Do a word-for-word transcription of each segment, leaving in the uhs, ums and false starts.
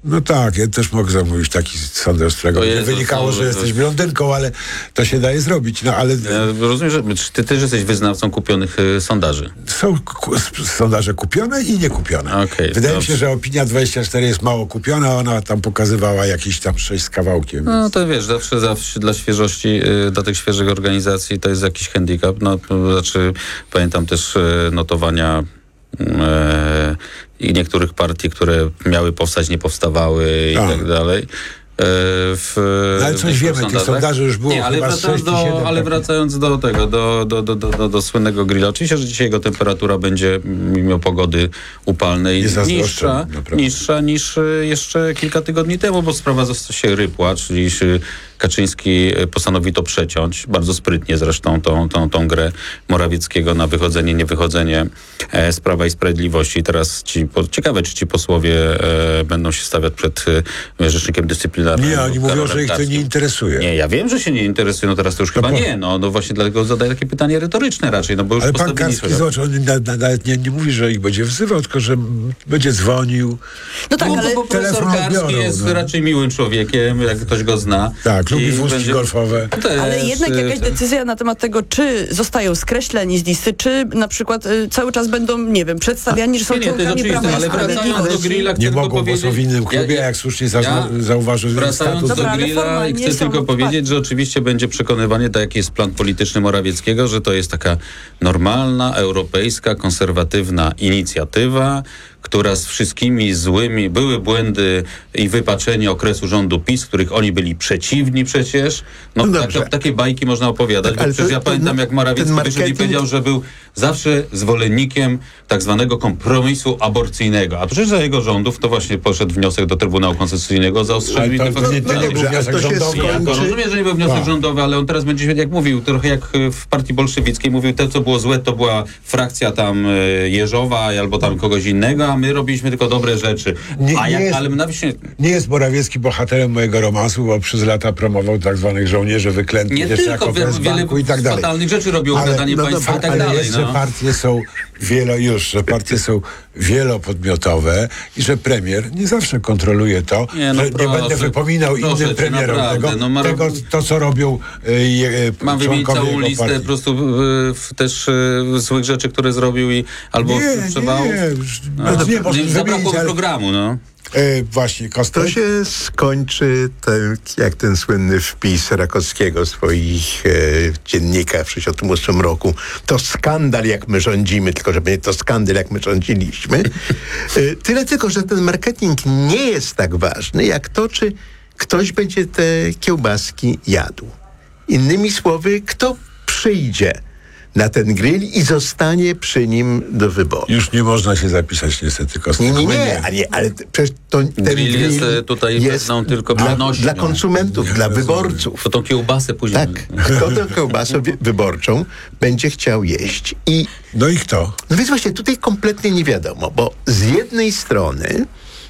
No tak, ja też mogę zamówić taki sondaż, z którego Jezu, wynikało, to, że to, jesteś blondynką, ale to się daje zrobić. No ale Ja rozumiem, że ty też jesteś wyznawcą kupionych y, sondaży. są ku- sondaże kupione i niekupione. Okej, Wydaje mi dobrze. się, że Opinia dwadzieścia cztery jest mało kupiona, ona tam pokazywała jakieś tam sześć z kawałkiem. No to wiesz, zawsze, zawsze dla świeżości, y, dla tych świeżych organizacji to jest jakiś handicap. No, to znaczy, pamiętam też y, notowania y, i niektórych partii, które miały powstać, nie powstawały i Tak. tak dalej. W, No ale coś w wiemy, tych sondażach. sondaży już było Nie, ale chyba wracając, sześć czy siedem, do, ale tak. wracając do tego, do, do, do, do, do, do słynnego grilla. Oczywiście, że dzisiaj jego temperatura będzie, mimo pogody upalnej, Nie zazdroszczę, niższa, naprawdę. niższa niż y, jeszcze kilka tygodni temu, bo sprawa zosta- się rypła, czyli y, Kaczyński postanowi to przeciąć, bardzo sprytnie zresztą tą, tą, tą grę Morawieckiego na wychodzenie, niewychodzenie e, z Prawa i Sprawiedliwości. Teraz ci, po, ciekawe, czy ci posłowie e, będą się stawiać przed e, Rzecznikiem Dyscyplinarnym. Nie, oni mówią, Karolem że ich to Karskim. nie interesuje. Nie, ja wiem, że się nie interesuje, no teraz to już chyba po- nie, no, no właśnie dlatego zadaję takie pytanie retoryczne raczej, no bo już Ale pan postawili Karski, sobie. zobacz, on na, na, nawet nie, nie mówi, że ich będzie wzywał, tylko że m, będzie dzwonił. No tak, No, ale bo profesor telefon Karski odbiorą, jest no. raczej miłym człowiekiem, jak ktoś go zna. Tak, lubi I wózki będzie- golfowe. Też, Ale jednak y, jakaś te- decyzja na temat tego, czy zostają skreśleni z listy, czy na przykład y, cały czas będą, nie wiem, przedstawiani, że są Nie, nie, to jest członkami oczywiste, Prawa i ale wracając do Sprawiedliwości. grilla, chcę Nie tylko mogą, bo powiedzieć... są w innym klubie, ja- jak słusznie ja- zazna- zauważył Wracając statut. do Dobra, ale grilla, formalnie chcę są tylko otwarte. powiedzieć, że oczywiście będzie przekonywany, tak jaki jest plan polityczny Morawieckiego, że to jest taka normalna, europejska, konserwatywna inicjatywa, która z wszystkimi złymi, były błędy i wypaczenie okresu rządu PiS, których oni byli przeciwni przecież. No, No tak, dobrze. to, takie bajki można opowiadać, Tak, bo ale przecież to- ja to- pamiętam, jak Morawiecki ten wyszedł i marketing- powiedział, że był zawsze zwolennikiem tak zwanego kompromisu aborcyjnego. A przecież za jego rządów to właśnie poszedł wniosek do Trybunału Konstytucyjnego o zaostrzeniu Ale to, to, nie, to nie indyfaktycznie. był dobrze, wniosek ale to się rządowy. Ja to skończy- rozumiem, że nie był wniosek Tak. rządowy, ale on teraz będzie, jak mówił, trochę jak w partii bolszewickiej, mówił, to co było złe, to była frakcja tam e, Jeżowa albo tam kogoś innego, a my robiliśmy tylko dobre rzeczy. Nie- a nie jak, jest- ale na wsi... Nie jest Morawiecki bohaterem mojego romansu, bo przez lata promował tak zwanych żołnierzy wyklętych, Nie jeszcze tylko, jako wiele, bez wiele banku i tak dalej. fatalnych rzeczy robił, Ale- okradanie no państwa dobra, i tak ale dalej. jeszcze No. partie są wielo, już, że partie są wielopodmiotowe i że premier nie zawsze kontroluje to, Nie, no że proszę, nie będę wypominał proszę innym cię, premierom naprawdę, tego, no ma- tego, to co robią y, y, Mam wymienić członkowie całą jego listę partii. po prostu y, w, też y, złych rzeczy, które zrobił i albo Nie, przewałów. nie, już- No, znaczy nie, można nie, zabrakło wymienić, ale- programu, no. Y, właśnie, Kostek. To się skończy tak jak ten słynny wpis Rakowskiego w swoich e, dziennikach w tysiąc dziewięćset sześćdziesiątym ósmym roku. To skandal, jak my rządzimy, tylko że będzie to skandal, jak my rządziliśmy. E, tyle tylko, że ten marketing nie jest tak ważny, jak to, czy ktoś będzie te kiełbaski jadł. Innymi słowy, kto przyjdzie na ten grill i zostanie przy nim do wyboru. Już nie można się zapisać niestety, Kostek. Nie, nie, My nie, a nie, ale t- przecież to, ten Grill grill jest, e, tutaj pewną tylko dla, pewnością. dla konsumentów, dla wyborców. To tą kiełbasę później. Tak, kto tę kiełbasę wi- wyborczą będzie chciał jeść. I No i kto? no więc właśnie tutaj kompletnie nie wiadomo, bo z jednej strony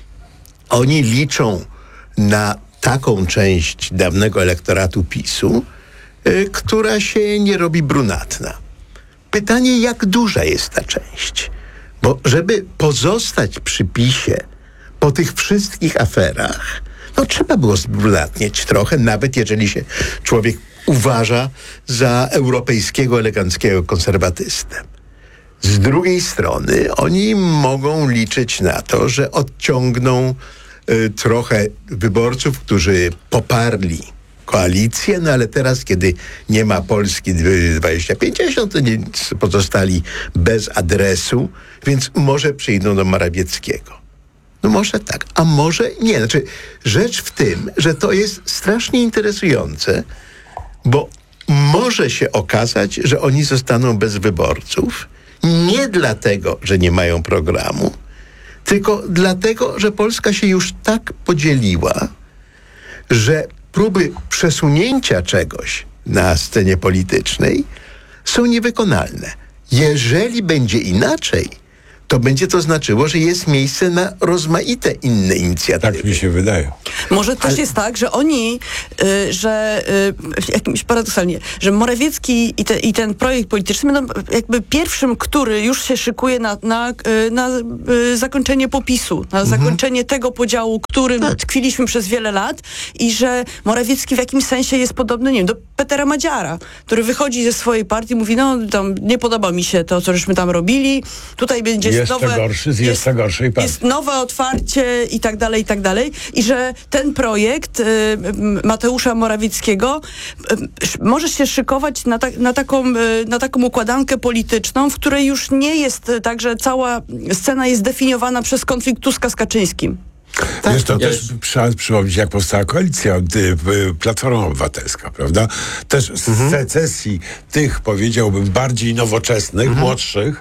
oni liczą na taką część dawnego elektoratu PiSu, y, która się nie robi brunatna. Pytanie, jak duża jest ta część? Bo żeby pozostać przy PiSie po tych wszystkich aferach, no trzeba było zbrunatnieć trochę, nawet jeżeli się człowiek uważa za europejskiego, eleganckiego konserwatystę. Z drugiej strony oni mogą liczyć na to, że odciągną y, trochę wyborców, którzy poparli koalicję, no ale teraz, kiedy nie ma Polski dwadzieścia pięćdziesiąt, to nie, pozostali bez adresu, więc może przyjdą do Morawieckiego. No może tak, a może nie. Znaczy, rzecz w tym, że to jest strasznie interesujące, bo może się okazać, że oni zostaną bez wyborców, nie dlatego, że nie mają programu, tylko dlatego, że Polska się już tak podzieliła, że próby przesunięcia czegoś na scenie politycznej są niewykonalne. Jeżeli będzie inaczej, to będzie to znaczyło, że jest miejsce na rozmaite inne inicjatywy. Tak mi się wydaje. Może też jest tak, że oni, y, że y, jakimś paradoksalnie, że Morawiecki i, te, i ten projekt polityczny będą jakby pierwszym, który już się szykuje na, na, y, na y, zakończenie popisu, na Mhm. zakończenie tego podziału, którym tkwiliśmy przez wiele lat i że Morawiecki w jakimś sensie jest podobny, nie wiem, do Petera Madziara, który wychodzi ze swojej partii i mówi, no tam nie podoba mi się to, co żeśmy tam robili, tutaj będzie Jeszcze nowe, gorszy z jeszcze gorszej partii. jest nowe otwarcie i tak dalej, i tak dalej. I że ten projekt y, m, Mateusza Morawieckiego y, sz- może się szykować na, ta, na, taką, y, na taką układankę polityczną, w której już nie jest y, tak, że cała scena jest zdefiniowana przez konflikt Tuska z Kaczyńskim. Tak, Wiesz, to ja też już- trzeba przypomnieć, jak powstała koalicja, y, y, Platforma Obywatelska, prawda? Też z Mhm. secesji tych, powiedziałbym, bardziej nowoczesnych, Mhm. młodszych,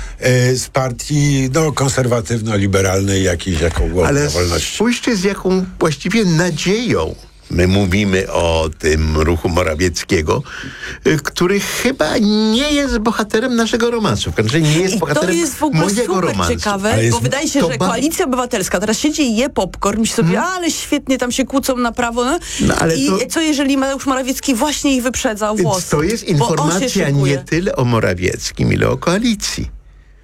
y, z partii no, konserwatywno-liberalnej jakiejś, jaką było Ale na wolności. spójrzcie, z jaką właściwie nadzieją my mówimy o tym ruchu Morawieckiego, y, który chyba nie jest bohaterem naszego romansu. W każdym razie nie jest I to bohaterem jest w ogóle mojego super romansu. ciekawe, Ale jest- bo wydaje się, to że ba- Koalicja Obywatelska teraz siedzi i je popcorn, myśli sobie, Mhm. ale świetnie, tam się kłócą na prawo. No? No, ale I to- co jeżeli Mateusz Morawiecki właśnie ich wyprzedza o włos? Więc to jest Bo on się informacja szykuje. nie tyle o Morawieckim, ile o koalicji.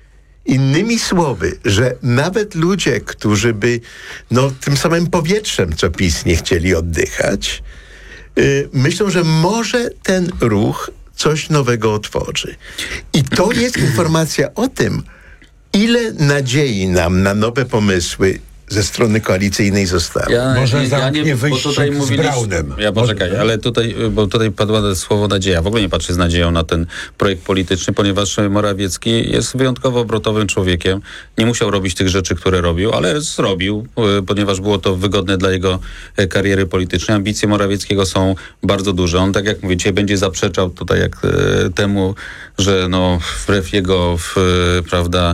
Innymi słowy, że nawet ludzie, którzy by no, tym samym powietrzem, co PiS, nie chcieli oddychać, yy, myślą, że może ten ruch coś nowego otworzy. I to jest informacja o tym, ile nadziei nam na nowe pomysły ze strony koalicyjnej zostało. Ja, Może ja zamknie nie, bo wyjście tutaj z mówiliśmy, Braunem. ja poczekaj, ale tutaj, bo tutaj padło słowo nadzieja. W ogóle nie patrzę z nadzieją na ten projekt polityczny, ponieważ Morawiecki jest wyjątkowo obrotowym człowiekiem. Nie musiał robić tych rzeczy, które robił, ale zrobił, y, ponieważ było to wygodne dla jego e, kariery politycznej. Ambicje Morawieckiego są bardzo duże. On, tak jak mówię, dzisiaj będzie zaprzeczał tutaj jak e, temu, że no wbrew jego, w, e, prawda,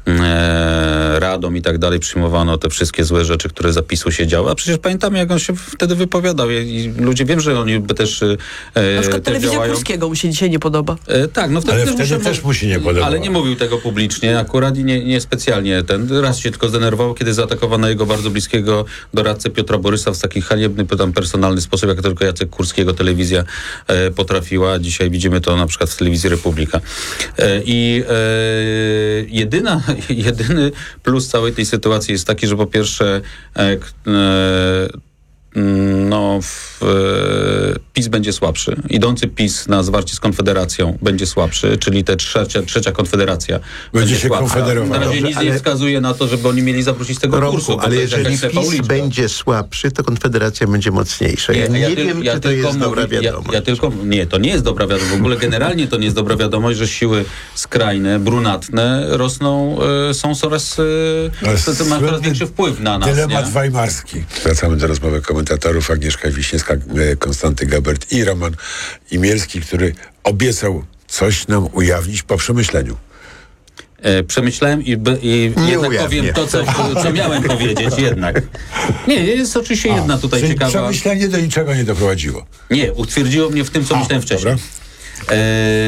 e, radom i tak dalej przyjmowano te wszystkie złe rzeczy, które za PiSu się działy. A przecież pamiętamy, jak on się wtedy wypowiadał. I, i ludzie, wiem, że oni też, e, Na przykład też telewizja działają. Kurskiego mu się dzisiaj nie podoba. E, tak, no wtedy Ale też, wtedy musiał- też mu się nie podobało. Ale nie mówił tego publicznie akurat i nie, nie specjalnie ten. Raz się tylko zdenerwował, kiedy zaatakowano jego bardzo bliskiego doradcę Piotra Borysa w taki haniebny, tam personalny sposób, jak tylko Jacek Kurskiego telewizja e, potrafiła. Dzisiaj widzimy to na przykład w telewizji Republika. E, I e, jedyna, jedyny plus całej tej sytuacji jest taki, że po pierwsze e, k- e, no, w, e, PiS będzie słabszy. Idący PiS na zwarcie z Konfederacją będzie słabszy, czyli te trzecia, trzecia Konfederacja będzie, się słabsza. konfederować. Na razie Dobrze, nic ale- nie wskazuje na to, żeby oni mieli zawrócić z tego Romku, kursu. bo ale to jest jeżeli jakaś ślepa PiS uliczka. będzie słabszy, to Konfederacja będzie mocniejsza. Ja nie, tyl- wiem, czy to tylko jest dobra mówię- wiadomość. Ja, ja tylko, nie, to nie jest dobra wiadomość. W ogóle generalnie to nie jest dobra wiadomość, że siły skrajne, brunatne rosną, e, są coraz, Ale e, to, to ma coraz słynny większy wpływ na nas. Dylemat nie? weimarski. Wracamy do rozmowy komentatorów Agnieszka Wiśniewska, e, Konstanty Gebert i Roman Imielski, który obiecał coś nam ujawnić po przemyśleniu. E, przemyślałem i, by- i Nie jednak ujawnię. powiem to, co, co miałem powiedzieć jednak. Nie, jest oczywiście jedna tutaj Czyli ciekawa... przemyślenie do niczego nie doprowadziło. Nie, utwierdziło mnie w tym, co A, myślałem wcześniej. dobra. E,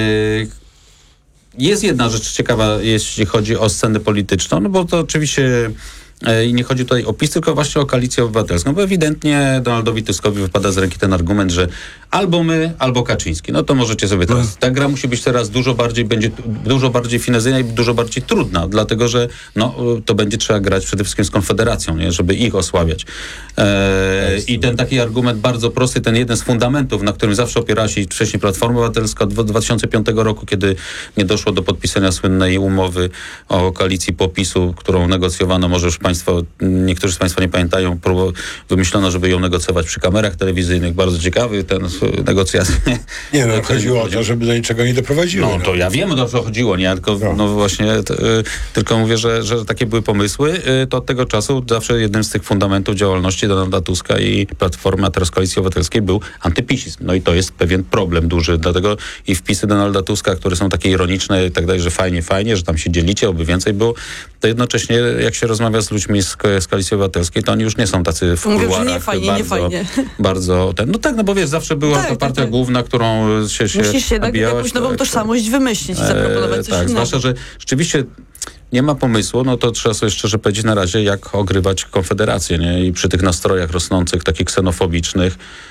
jest jedna rzecz ciekawa, jeśli chodzi o scenę polityczną, no bo to oczywiście e, i nie chodzi tutaj o PiS, tylko właśnie o Koalicję Obywatelską, bo ewidentnie Donaldowi Tuskowi wypada z ręki ten argument, że albo my, albo Kaczyński. No to możecie sobie teraz... Ta gra musi być teraz dużo bardziej, będzie tu- dużo bardziej finezyjna i dużo bardziej trudna, dlatego że no, to będzie trzeba grać przede wszystkim z Konfederacją, nie? Żeby ich osłabiać. E, I ten taki argument bardzo prosty, ten jeden z fundamentów, na którym zawsze opierała się wcześniej Platforma Obywatelska od dwa tysiące piątego roku, kiedy nie doszło do podpisania słynnej umowy o koalicji PO-PiSu, którą negocjowano, może już państwo, niektórzy z państwa nie pamiętają, próbo, wymyślono, żeby ją negocjować przy kamerach telewizyjnych. Bardzo ciekawy ten e, negocjacje. Nie, no, Które chodziło o chodziło. to, żeby do niczego nie doprowadziło. No to ja wiem, o co chodziło, nie? Tylko, No. no właśnie, t, y, tylko mówię, że, że takie były pomysły. Y, to od tego czasu zawsze jednym z tych fundamentów działalności Donalda Tuska i Platformy, a teraz Koalicji Obywatelskiej był antypisizm. No i to jest pewien problem duży, dlatego i wpisy Donalda Tuska, które są takie ironiczne i tak dalej, że fajnie, fajnie, że tam się dzielicie, oby więcej było, to jednocześnie jak się rozmawia z ludźmi, ludźmi z, z Koalicji Obywatelskiej, to oni już nie są tacy w Mówią, że kuluarach nie fajnie, bardzo, nie fajnie. bardzo ten, no tak, no bo wiesz, zawsze była Tak, ta partia tak, tak. główna, którą się, się Musisz jednak nabijałaś, jakąś nową tak, tożsamość wymyślić i zaproponować coś tak, innego. zwłaszcza, że rzeczywiście nie ma pomysłu, no to trzeba sobie szczerze powiedzieć na razie, jak ogrywać Konfederację, nie? I przy tych nastrojach rosnących, takich ksenofobicznych,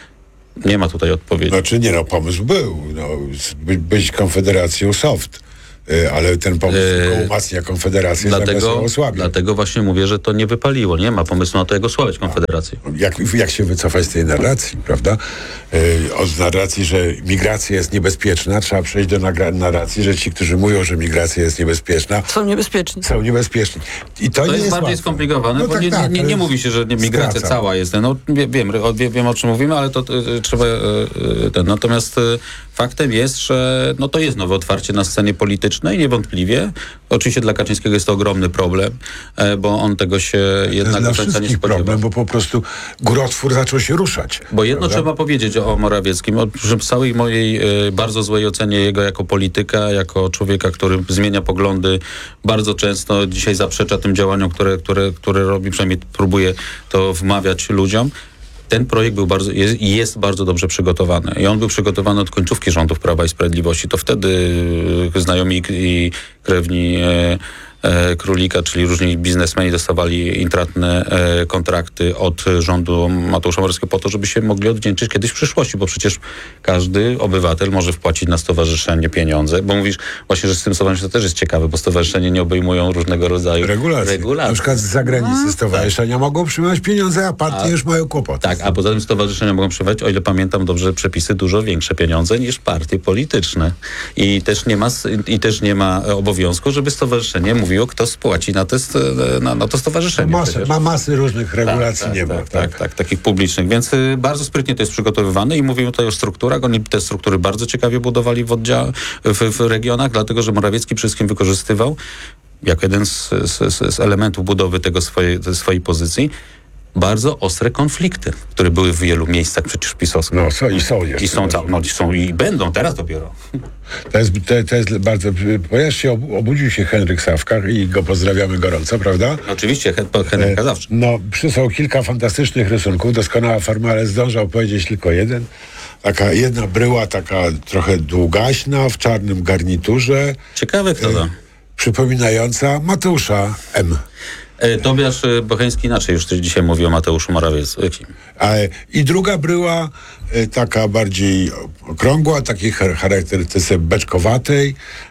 nie ma tutaj odpowiedzi. Znaczy nie, no pomysł był. No, by, być konfederacją soft. Y, Ale ten pomysł Yy, tylko umacnia Konfederację, zamiast ją Dlatego, osłabia. dlatego właśnie mówię, że to nie wypaliło. Nie ma pomysłu na to, jak osłabiać Konfederację. Jak, jak się wycofać z tej narracji, prawda? Yy, od narracji, że migracja jest niebezpieczna, trzeba przejść do nagra- narracji, że ci, którzy mówią, że migracja jest niebezpieczna, Są niebezpieczni. są niebezpieczni. I to, To nie jest jest bardziej łatwe. skomplikowane, No bo tak, nie, tak, nie, ale nie mówi się, że nie, migracja skraca. cała jest. No wie, wiem, wie, wiem, o czym mówimy, ale to y, trzeba y, y, ten. Natomiast y, faktem jest, że no, to jest nowe otwarcie na scenie politycznej, niewątpliwie. Oczywiście dla Kaczyńskiego jest to ogromny problem, e, bo on tego się To jednak jest dla do końca nie wszystkich spodziewa. problem, bo po prostu górotwór zaczął się ruszać. Bo jedno prawda? trzeba powiedzieć o Morawieckim. O przy całej mojej e, bardzo złej ocenie jego jako polityka, jako człowieka, który zmienia poglądy bardzo często, dzisiaj zaprzecza tym działaniom, które, które, które robi, przynajmniej próbuje to wmawiać ludziom. Ten projekt był bardzo, jest, jest bardzo dobrze przygotowany. I on był przygotowany od końcówki rządów Prawa i Sprawiedliwości. To wtedy e, znajomi i krewni e, e, Królika, czyli różni biznesmeni dostawali intratne e, kontrakty od rządu Mateusza Morawieckiego po to, żeby się mogli odwdzięczyć kiedyś w przyszłości, bo przecież każdy obywatel może wpłacić na stowarzyszenie pieniądze, bo mówisz właśnie, że z tym stowarzyszeniem to też jest ciekawe, bo stowarzyszenie nie obejmują różnego rodzaju Regulacje. regulacji. Na przykład z zagranicy stowarzyszenia mogą przyjmować pieniądze, a partie A- już mają kłopoty. Tak, a poza tym stowarzyszenia mogą przyjmować, o ile pamiętam dobrze, przepisy dużo większe pieniądze niż partie polityczne. I też nie ma, s- i też nie ma e, obowiązku, żeby stowarzyszenie mówiło, kto spłaci na, te, st- na, na to stowarzyszenie. Masy, przecież. ma masy różnych regulacji, tak, nie tak, ma. tak, tak, tak, takich publicznych. Więc y, bardzo sprytnie to jest przygotowywane i mówimy tutaj o strukturach. Oni te struktury bardzo ciekawie budowali w, oddzia- w, w regionach, dlatego że Morawiecki przede wszystkim wykorzystywał jako jeden z, z, z elementów budowy tego swojej, tej swojej pozycji bardzo ostre konflikty, które były w wielu miejscach przecież pisowskich. No są, i są jeszcze. I są, cał- no, i są i będą teraz dopiero. To jest, to, to jest bardzo... Ponieważ się ob- obudził się Henryk Sawkar i go pozdrawiamy gorąco, prawda? Oczywiście Hen- Henryka zawsze. No, przysłał kilka fantastycznych rysunków, doskonała forma, ale zdążał powiedzieć tylko jeden. Taka jedna bryła, taka trochę długaśna, w czarnym garniturze, Ciekawe kto to. przypominająca Mateusza M. E, Tobiasz e, Bocheński inaczej już dzisiaj mówi o Mateuszu Morawieckim. A, I druga bryła, y, taka bardziej okrągła, takiej char- charakterystyce beczkowatej,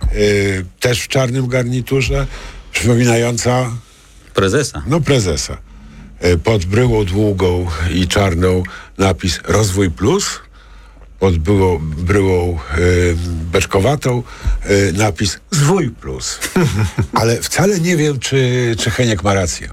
y, też w czarnym garniturze, przypominająca Prezesa. no prezesa. Y, Pod bryłą długą i czarną napis Rozwój Plus, pod bryłą, bryłą y, beczkowatą y, napis Zwój Plus. Ale wcale nie wiem, czy, czy Heniek ma rację.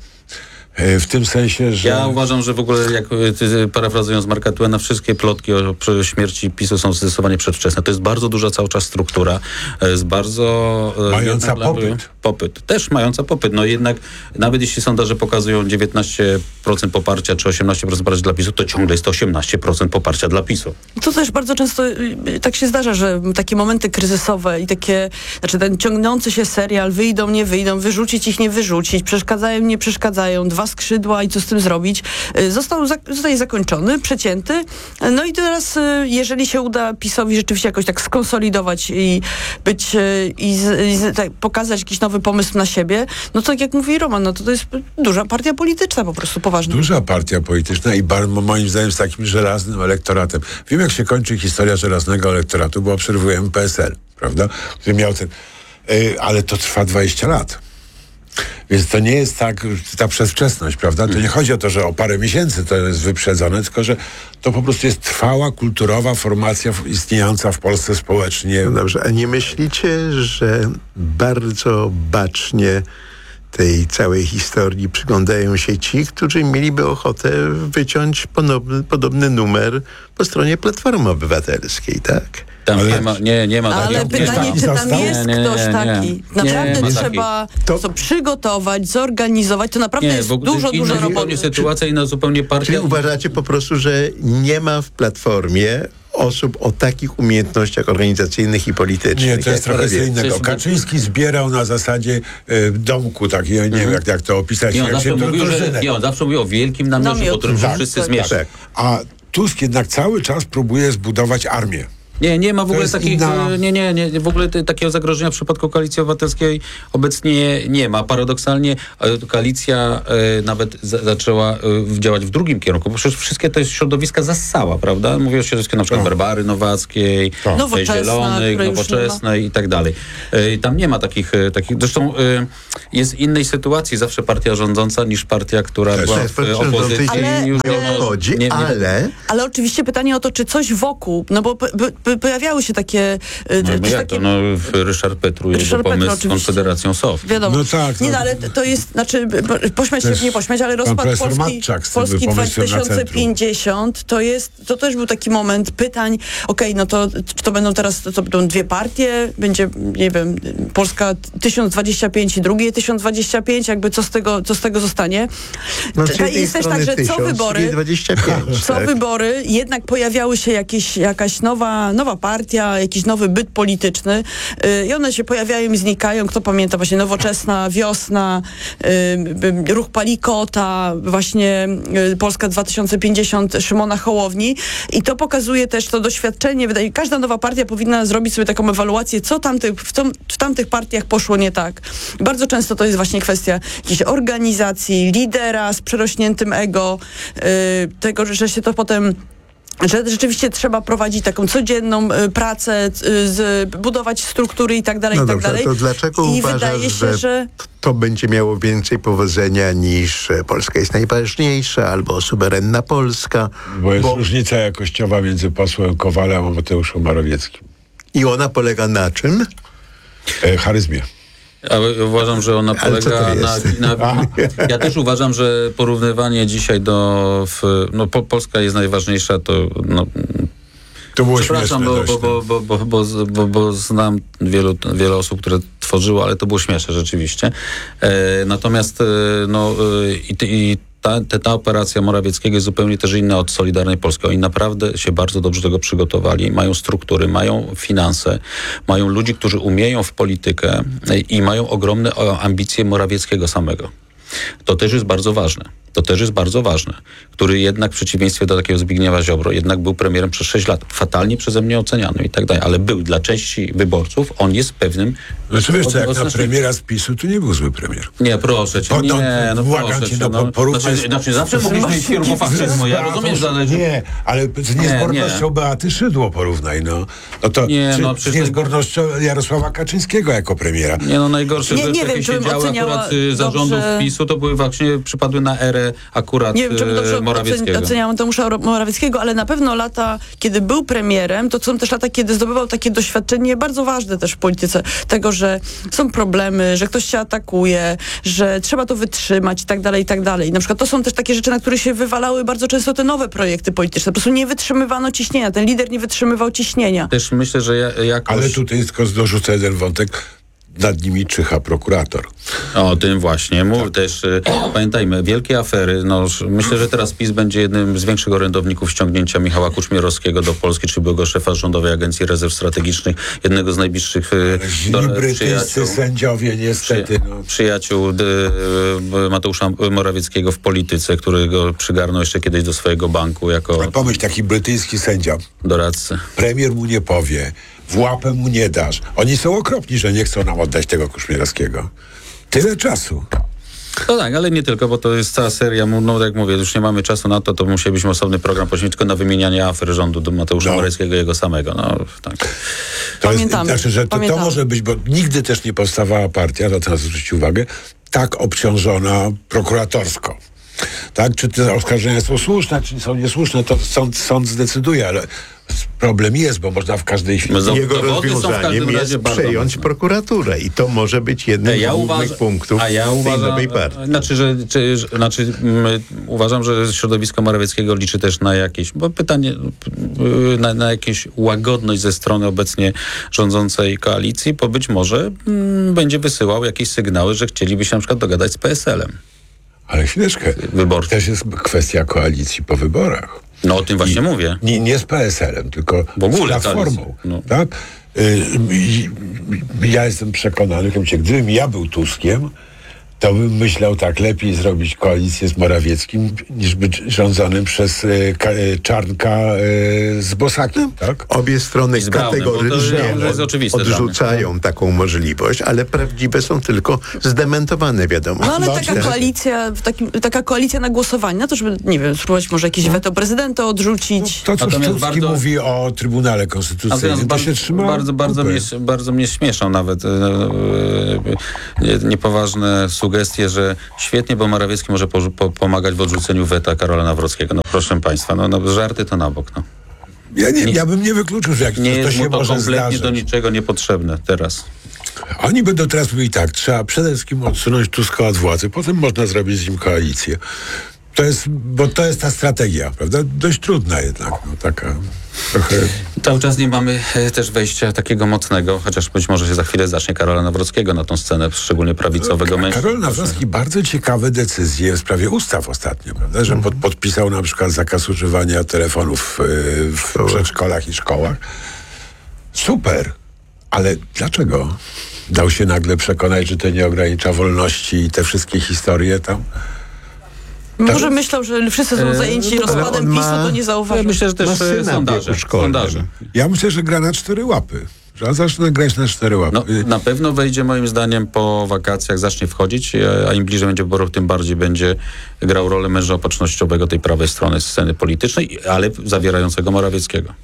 Y, W tym sensie, że... Ja uważam, że w ogóle, jak y, ty, parafrazując Marka Twena, wszystkie plotki o przy- śmierci PiSu są zdecydowanie przedwczesne. To jest bardzo duża cały czas struktura, e, jest bardzo... e, Mająca jednak- popyt. Popyt. Też mająca popyt. No jednak, nawet jeśli sondaże pokazują dziewiętnaście procent poparcia, czy osiemnaście procent poparcia dla PiSu, to ciągle jest to osiemnaście procent poparcia dla PiSu. To też bardzo często y, y, tak się zdarza, że takie momenty kryzysowe i takie, znaczy ten ciągnący się serial, wyjdą, nie wyjdą, wyrzucić ich, nie wyrzucić, przeszkadzają, nie przeszkadzają, dwa skrzydła i co z tym zrobić, y, został, zak- zostaje zakończony, przecięty. No i teraz, y, jeżeli się uda PiS-owi rzeczywiście jakoś tak skonsolidować i być, y, i, z, i z, tak, pokazać jakiś nowy pomysł na siebie, no to tak jak mówi Roman, no to to jest duża partia polityczna po prostu, poważna. Duża partia polityczna i bar, moim zdaniem z takim żelaznym elektoratem. Wiem, jak się kończy historia żelaznego elektoratu, bo obserwujemy P S L, prawda? Który miał ten... Yy, ale to trwa dwadzieścia lat. Więc to nie jest tak, ta przedwczesność, prawda? To nie chodzi o to, że o parę miesięcy to jest wyprzedzone, tylko że to po prostu jest trwała, kulturowa formacja w- istniejąca w Polsce społecznie. No dobrze, a nie myślicie, że bardzo bacznie tej całej historii przyglądają się ci, którzy mieliby ochotę wyciąć ponowny, podobny numer po stronie Platformy Obywatelskiej, tak? Tam Ale- nie ma, nie, nie ma Ale takiego- nie pytanie, ma. czy tam Został? jest Nie, nie, ktoś nie, taki? nie. Naprawdę Nie ma trzeba To- to przygotować, zorganizować. To naprawdę Nie, jest w ogóle dużo, inna dużo zupełnie roboty. sytuacja, inna zupełnie partia. Czyli uważacie po prostu, że nie ma w Platformie osób o takich umiejętnościach organizacyjnych i politycznych. Nie, to jest jak trochę co Morawiecki. innego. Kaczyński zbierał na zasadzie e, domku taki, ja nie wiem jak, jak to opisać. I on, jak zawsze się to mówił, że, drużynę. nie, on zawsze mówił o wielkim namiocie, Namiot. po którym się Tak, wszyscy tak, zmieszczą. Tak. A Tusk jednak cały czas próbuje zbudować armię. Nie, nie ma w ogóle jest takich, inna- nie, nie, nie, w ogóle te, takiego zagrożenia w przypadku Koalicji Obywatelskiej obecnie nie ma. Paradoksalnie e, koalicja e, nawet za, zaczęła e, działać w drugim kierunku, bo przecież wszystkie te środowiska zassała, prawda? Mówię o środowisku na przykład No. Barbary Nowackiej, Tak. e, Nowoczesna, Zielonych, której już nie ma. Nowoczesnej i tak dalej. E, tam nie ma takich, e, takich zresztą e, jest innej sytuacji zawsze partia rządząca niż partia, która Też. była Szef w e, rządzącej opozycji. Ale- już nie ale- obchodzi, nie- nie- ale Ale oczywiście pytanie o to, czy coś wokół, no bo p- p- pojawiały się takie... y, No, czy no jak takie to, no, Ryszard Petru, jego Ryszard Petru, pomysł z oczywiście. Konfederacją S O W. Wiadomo. No tak, Nie, no. no, ale to to jest, znaczy, po- pośmiać się, Też nie pośmiać, ale pan rozpad profesor Polski, Matczak z tym Polski pomysłem na dwa tysiące pięćdziesiąt, to jest, to też był taki moment pytań, okej, no to czy to będą teraz, to będą dwie partie, będzie, nie wiem, Polska tysiąc dwadzieścia pięć i drugie tysiąc dwadzieścia pięć, jakby co z tego, co z tego zostanie. no, z Ta- jednej jest też strony tak, że co tysiąc, z wybory, drugiej dwadzieścia pięć. co tak? wybory, jednak pojawiały się jakieś, jakaś nowa, nowa partia, jakiś nowy byt polityczny yy, i one się pojawiają i znikają. Kto pamięta właśnie Nowoczesna, Wiosna, yy, Ruch Palikota, właśnie yy, Polska dwa tysiące pięćdziesiąt Szymona Hołowni i to pokazuje też to doświadczenie. Wydaje, każda nowa partia powinna zrobić sobie taką ewaluację, co tamtych, w, tom, w tamtych partiach poszło nie tak. Bardzo często to jest właśnie kwestia jakiejś organizacji, lidera z przerośniętym ego, yy, tego, że się to potem że rzeczywiście trzeba prowadzić taką codzienną y, pracę, y, z, budować struktury i tak dalej, No i tak dobrze, dalej. to dlaczego I uważasz, wydaje się, że, że to będzie miało więcej powodzenia niż e, Polska jest najważniejsza albo suwerenna Polska? Bo jest różnica jakościowa między posłem Kowalem a Mateuszem Morawieckim. I ona polega na czym? E, charyzmie. Ja uważam, że ona Ale co to polega na, jest? na... Ja też uważam, że porównywanie dzisiaj do... W, no po, Polska jest najważniejsza, to... No, To było przepraszam, śmieszne bo, dość, bo, bo, bo, bo, bo, bo, bo znam wielu, wiele osób, które tworzyło, ale to było śmieszne rzeczywiście. E, natomiast e, no, e, i, i ta, ta, ta operacja Morawieckiego jest zupełnie też inna od Solidarnej Polski. Oni naprawdę się bardzo dobrze do tego przygotowali. Mają struktury, mają finanse, mają ludzi, którzy umieją w politykę i mają ogromne ambicje Morawieckiego samego. To też jest bardzo ważne. To też jest bardzo ważne. Który jednak w przeciwieństwie do takiego Zbigniewa Ziobro jednak był premierem przez sześć lat. Fatalnie przeze mnie oceniany i tak dalej, ale był dla części wyborców, on jest pewnym... Znaczy wiesz co, jak na odznacznikiem. premiera z PiSu, to nie był zły premier. Nie, proszę cię, Po- no, nie, no błagam proszę cię, cię. no, No, bo porównaj- znaczy, znaczy, zawsze mogliśmy iść w kierunku faszyzmu, ja rozumiem, że zależy... Nie, ale z niezbornością Beaty Szydło porównaj, no. No to Nie, czy, no, z przecież- niezbornością Jarosława Kaczyńskiego jako premiera. Nie no, najgorsze, Nie- że nie jakie wiem, czy się bym działy oceniała akurat y, zarządów dobrze- PiSu, to były właśnie, przypadły na erę akurat nie wiem, czy bym dobrze y, Morawieckiego. ocen- oceniałam Mateusza Morawieckiego, ale na pewno lata, kiedy był premierem, to są też lata, kiedy zdobywał takie doświadczenie bardzo ważne też w polityce. Tego, że są problemy, że ktoś się atakuje, że trzeba to wytrzymać i tak dalej, i tak dalej. Na przykład to są też takie rzeczy, na które się wywalały bardzo często te nowe projekty polityczne. Po prostu nie wytrzymywano ciśnienia. Ten lider nie wytrzymywał ciśnienia. Też myślę, że ja, jakoś... Ale tutaj tylko dorzucę jeden wątek. Nad nimi czyha prokurator. O tym właśnie. Mów też, y, pamiętajmy, wielkie afery. No, ż- myślę, że teraz PiS będzie jednym z większych orędowników ściągnięcia Michała Kuczmierowskiego do Polski, czy byłego szefa Rządowej Agencji Rezerw Strategicznych, jednego z najbliższych y, Źli do- brytyjscy sędziowie niestety. No. przyjaciół y, y, Mateusza Morawieckiego w polityce, którego przygarnął jeszcze kiedyś do swojego banku jako Ale pomyśl, taki brytyjski sędzia. doradcy. Premier mu nie powie, w łapę mu nie dasz. Oni są okropni, że nie chcą nam oddać tego Kuszmierowskiego. Tyle czasu. No tak, ale nie tylko, bo to jest cała seria, no jak mówię, już nie mamy czasu na to, to musielibyśmy osobny program poświęcić tylko na wymienianie afer rządu do Mateusza No. Morawieckiego i jego samego. No tak. To Pamiętamy, Jest, znaczy, że to, to pamiętamy. może być, bo nigdy też nie powstawała partia, to teraz zwrócić uwagę, tak obciążona prokuratorsko. Tak? Czy te oskarżenia są słuszne, czy są niesłuszne, to sąd, sąd zdecyduje, ale problem jest, bo można w każdej chwili... No, zo- Jego dowody są w rozwiązaniem każdym jest razie bardzo przejąć mocne. prokuraturę i to może być jednym Ja z głównych uważam, punktów a ja tej uważam, nowej partii. znaczy, że, czy, że, znaczy mm, uważam, że środowisko Morawieckiego liczy też na jakieś, bo pytanie, y, na, na jakieś łagodność ze strony obecnie rządzącej koalicji, bo być może mm, będzie wysyłał jakieś sygnały, że chcieliby się na przykład dogadać z P S L-em. Ale chwileczkę, Wyborcy. też jest kwestia koalicji po wyborach. No o tym właśnie I, mówię. Nie, nie z P S L em, tylko W ogóle, z Platformą. tak, no. Tak? Y, i- ja jestem przekonany, że gdybym ja był Tuskiem, to bym myślał tak, lepiej zrobić koalicję z Morawieckim, niż być rządzonym przez y, ka, y, Czarnka y, z Bosakiem, tak? Obie strony I z Braunem, bo to kategorycznie jest- to jest oczywiste dla mnie. odrzucają taką możliwość, ale prawdziwe są tylko zdementowane, wiadomo. No ale No, taka oczywiście. koalicja, w takim, taka koalicja na głosowanie, no to żeby, nie wiem, spróbować może jakieś weto prezydenta odrzucić. To, co Natomiast Tuski bardzo- mówi o Trybunale Konstytucyjnym, Natomiast to bardzo, się trzyma bardzo, bardzo, kupy. mnie, bardzo mnie śmieszą nawet e, e, nie- niepoważne sugestie, że świetnie, bo Morawiecki może po, po, pomagać w odrzuceniu weta Karola Nawrockiego. No proszę państwa, no, no żarty to na bok. No. Ja, nie, nie- ja bym nie wykluczył, że jak Nie to, to jest się mu to może kompletnie zdarzyć. do niczego niepotrzebne teraz. Oni będą teraz mówili tak, trzeba przede wszystkim odsunąć Tuska od władzy, potem można zrobić z nim koalicję. To jest, bo to jest ta strategia, prawda? Dość trudna jednak, no taka trochę... Cały czas nie mamy e, też wejścia takiego mocnego, chociaż być może się za chwilę zacznie Karola Nawrockiego na tą scenę, szczególnie prawicowego mężczyzny. Karol Nawrocki bardzo ciekawe decyzje w sprawie ustaw ostatnio, prawda? Że pod, podpisał na przykład zakaz używania telefonów y, w przedszkolach i szkołach. Super, ale dlaczego? Dał się nagle przekonać, że to nie ogranicza wolności i te wszystkie historie tam? Może myślał, że wszyscy są E, zajęci no, ale rozkładem on ma- PiSu, to nie Ja zauważył. myślę, że też Ma e, syna w sondaże. wieku szkolnym. sondaże. Ja myślę, że gra na cztery łapy. Że on zaczyna grać na cztery łapy. No, na pewno wejdzie moim zdaniem po wakacjach, zacznie wchodzić, a- a im bliżej będzie wyborów, tym bardziej będzie grał rolę męża opatrznościowego tej prawej strony sceny politycznej, ale zawierającego Morawieckiego.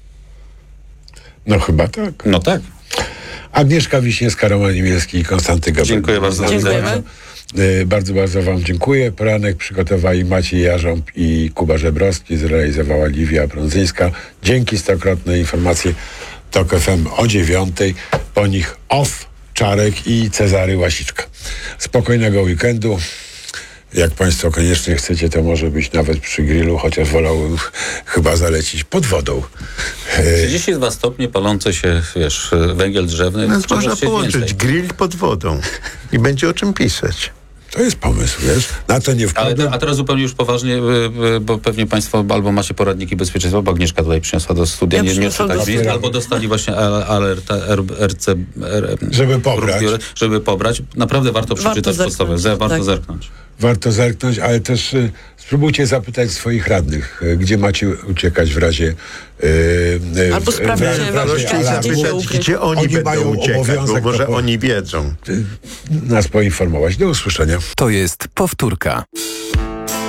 No chyba tak. No tak. Agnieszka Wiśniewska, Roman Niemielski i Konstanty Gabel. Dziękuję bardzo. Dziękujemy. Y, Bardzo, bardzo wam dziękuję. Poranek przygotowali Maciej Jarząb i Kuba Żebrowski, zrealizowała Liwia Brądzyńska. Dzięki stokrotne informacje TOK F M o dziewiątej. Po nich off, Czarek i Cezary Łasiczka. Spokojnego weekendu. Jak państwo koniecznie chcecie, to może być nawet przy grillu, chociaż wolałbym chyba zalecić pod wodą. Y, trzydzieści dwa stopnie, palące się, wiesz, węgiel drzewny. Więc Czego można chcieć połączyć więcej? grill pod wodą i będzie o czym pisać. To jest pomysł, wiesz? Na to nie Ale wkładam. te, a teraz zupełnie już poważnie, y, y, bo pewnie państwo albo macie poradniki bezpieczeństwa, bo Agnieszka tutaj przyniosła do studia, Ja nie, nie przyniosłam do czytaliśmy, studia. albo dostali właśnie al- alert R C, R, Żeby pobrać. żeby pobrać. Naprawdę warto przeczytać zerknąć, podstawę, Ze- warto tak. zerknąć. Warto zerknąć, ale też y, spróbujcie zapytać swoich radnych, y, gdzie macie uciekać w razie... Y, y, Albo w- sprawdźcie, w- w razie Wreszcie alarmu. gdzie się Zapytać, ukryć. gdzie oni, Oni będą mają uciekać, bo obowiązek może to po- oni wiedzą. Nas poinformować. Do usłyszenia. To jest powtórka.